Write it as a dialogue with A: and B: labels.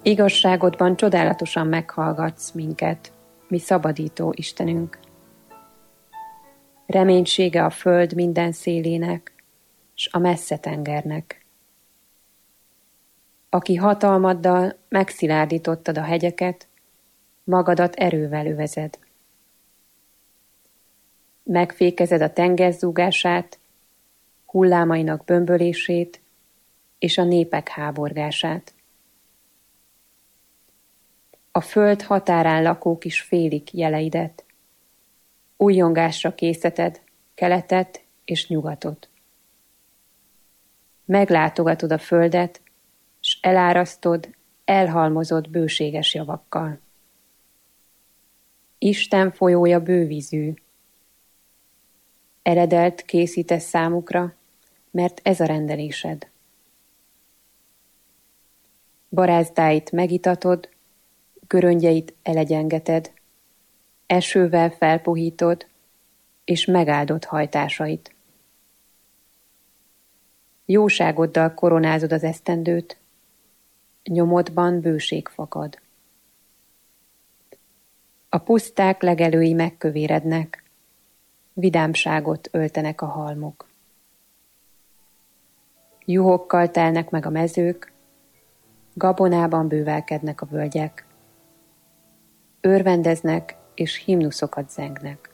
A: Igazságodban csodálatosan meghallgatsz minket, mi szabadító Istenünk. Reménysége a föld minden szélének, s a messze tengernek. Aki hatalmaddal megszilárdítottad a hegyeket, magadat erővel övezed. Megfékezed a tenger zúgását, hullámainak bömbölését és a népek háborgását. A föld határán lakók is félik jeleidet. Újjongásra készíted keletet és nyugatot. Meglátogatod a földet, s elárasztod, elhalmozod bőséges javakkal. Isten folyója bővízű. Eledelt készítesz számukra, mert ez a rendelésed. Barázdáit megitatod, göröngyeit elegyengeted, esővel felpuhítod, és megáldod hajtásait. Jóságoddal koronázod az esztendőt, nyomodban bőség fakad. A puszták legelői megkövérednek, vidámságot öltenek a halmok. Juhokkal telnek meg a mezők, gabonában bővelkednek a völgyek. Örvendeznek és himnuszokat zengnek.